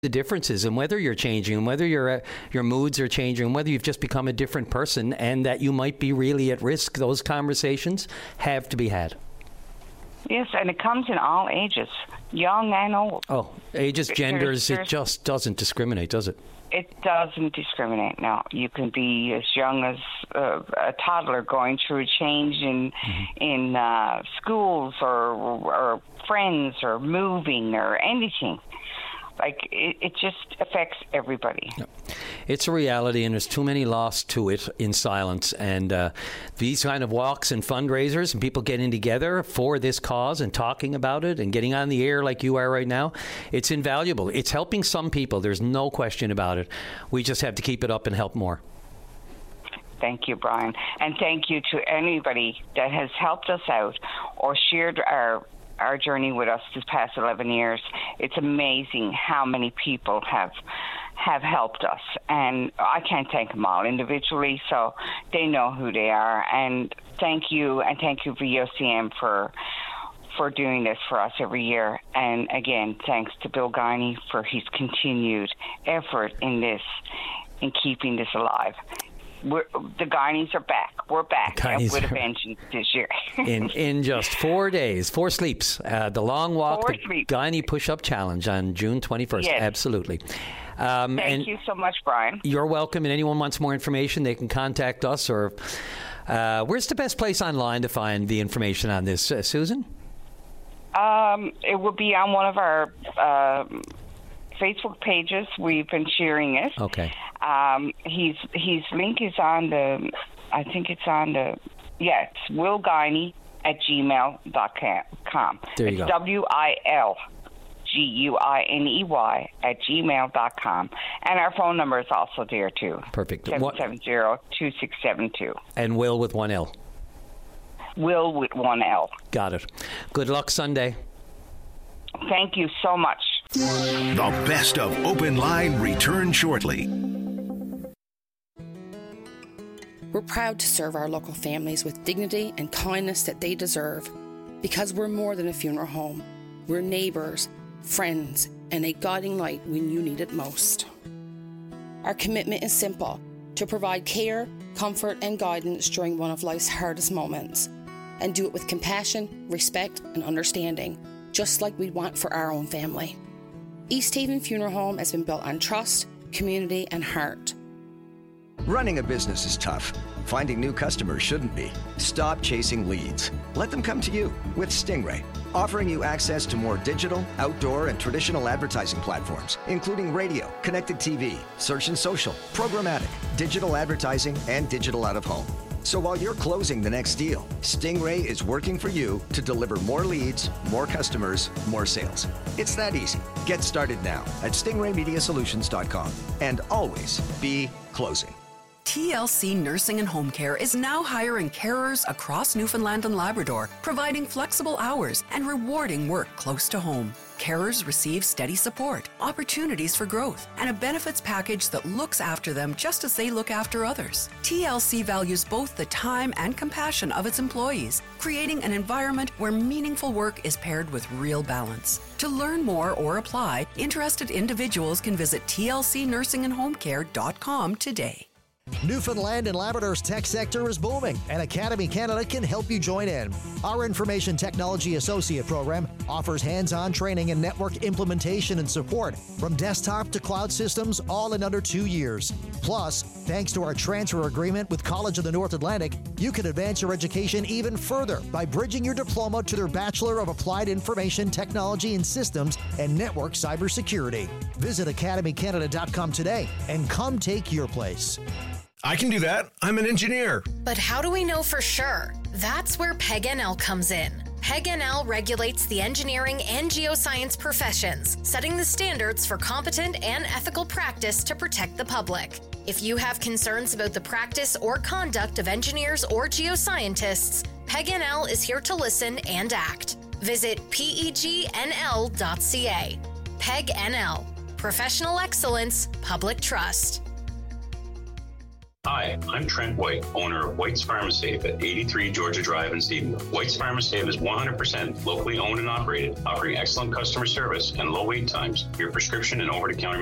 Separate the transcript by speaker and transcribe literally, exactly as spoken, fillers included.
Speaker 1: the differences and whether you're changing and whether your uh, your moods are changing and whether you've just become a different person and that you might be really at risk. Those conversations have to be had.
Speaker 2: Yes, and it comes in all ages, young and old.
Speaker 1: Oh, ages, genders,
Speaker 2: there's, there's,
Speaker 1: it just doesn't discriminate, does it?
Speaker 2: It doesn't discriminate, no. You can be as young as uh, a toddler going through a change in mm-hmm. in uh, schools or, or friends or moving or anything. Like, it, it just affects everybody. Yeah.
Speaker 1: It's a reality, and there's too many lost to it in silence. And uh, these kind of walks and fundraisers and people getting together for this cause and talking about it and getting on the air like you are right now, it's invaluable. It's helping some people. There's no question about it. We just have to keep it up and help more.
Speaker 2: Thank you, Brian. And thank you to anybody that has helped us out or shared our our journey with us this past eleven years. It's amazing how many people have have helped us, and I can't thank them all individually, so they know who they are. And thank you, and thank you for V O C M for for doing this for us every year. And again, thanks to Bill Guiney for his continued effort in this, in keeping this alive. We're, the Guineys are back. We're back
Speaker 1: Guineys
Speaker 2: with a
Speaker 1: are...
Speaker 2: vengeance this year.
Speaker 1: in in just four days, four sleeps, uh, the long walk,
Speaker 2: four
Speaker 1: the
Speaker 2: sleeps.
Speaker 1: Guiney push-up challenge on June twenty-first.
Speaker 2: Yes.
Speaker 1: Absolutely. Um,
Speaker 2: Thank
Speaker 1: and
Speaker 2: you so much, Brian.
Speaker 1: You're welcome. And anyone wants more information, they can contact us. Or uh, where's the best place online to find the information on this, uh, Susan?
Speaker 2: Um, it will be on one of our uh, Facebook pages. We've been sharing it.
Speaker 1: Okay.
Speaker 2: Um, his his link is on the, I think it's on the, yeah, it's Will Guiney at gmail dot com.
Speaker 1: There you
Speaker 2: it's
Speaker 1: go.
Speaker 2: W I L G U I N E Y at gmail dot com. And our phone number is also there, too.
Speaker 1: Perfect.
Speaker 2: seven seven zero, two six seven two.
Speaker 1: And Will with one L.
Speaker 2: Will with one L.
Speaker 1: Got it. Good luck Sunday.
Speaker 2: Thank you so much.
Speaker 3: The best of Open Line return shortly.
Speaker 4: We're proud to serve our local families with dignity and kindness that they deserve, because we're more than a funeral home. We're neighbours, friends, and a guiding light when you need it most. Our commitment is simple: to provide care, comfort, and guidance during one of life's hardest moments, and do it with compassion, respect, and understanding, just like we'd want for our own family. East Haven Funeral Home has been built on trust, community, and heart.
Speaker 5: Running a business is tough. Finding new customers shouldn't be. Stop chasing leads. Let them come to you with Stingray, offering you access to more digital, outdoor, and traditional advertising platforms, including radio, connected T V, search and social, programmatic, digital advertising, and digital out-of-home. So while you're closing the next deal, Stingray is working for you to deliver more leads, more customers, more sales. It's that easy. Get started now at stingray media solutions dot com, and always be closing.
Speaker 6: T L C Nursing and Home Care is now hiring carers across Newfoundland and Labrador, providing flexible hours and rewarding work close to home. Carers receive steady support, opportunities for growth, and a benefits package that looks after them just as they look after others. T L C values both the time and compassion of its employees, creating an environment where meaningful work is paired with real balance. To learn more or apply, interested individuals can visit T L C nursing and home care dot com today.
Speaker 7: Newfoundland and Labrador's tech sector is booming, and Academy Canada can help you join in. Our Information Technology Associate program offers hands-on training and network implementation and support from desktop to cloud systems, all in under two years. Plus, thanks to our transfer agreement with College of the North Atlantic, you can advance your education even further by bridging your diploma to their Bachelor of Applied Information Technology and Systems and Network Cybersecurity. Visit academy canada dot com today and come take your place.
Speaker 8: I can do that. I'm an engineer.
Speaker 9: But how do we know for sure? That's where P E G N L comes in. P E G N L regulates the engineering and geoscience professions, setting the standards for competent and ethical practice to protect the public. If you have concerns about the practice or conduct of engineers or geoscientists, P E G N L is here to listen and act. Visit P E G N L dot C A. P E G N L. Professional excellence, public trust.
Speaker 10: Hi, I'm Trent White, owner of White's Pharmasafe at eighty-three Georgia Drive in Stephenville. White's Pharmasafe is one hundred percent locally owned and operated, offering excellent customer service and low wait times for your prescription and over-the-counter